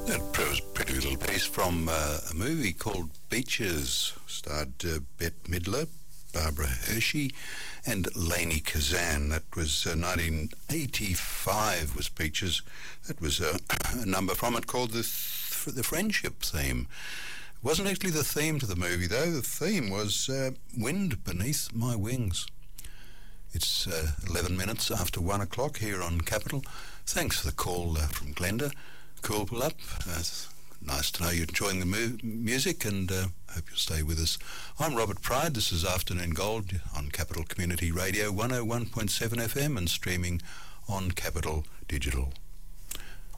That was a pretty little piece from a movie called Beaches. Starred Bette Midler, Barbara Hershey and Lainey Kazan. That was 1985 was Beaches. That was a number from it called the Friendship Theme. It wasn't actually the theme to the movie though. The theme was Wind Beneath My Wings. It's 11 minutes after 1 o'clock here on Capital. Thanks for the call from Glenda. Cool pull up. Nice to know you're enjoying the music, and hope you'll stay with us. I'm Robert Pride. This is Afternoon Gold on Capital Community Radio 101.7 FM and streaming on Capital Digital.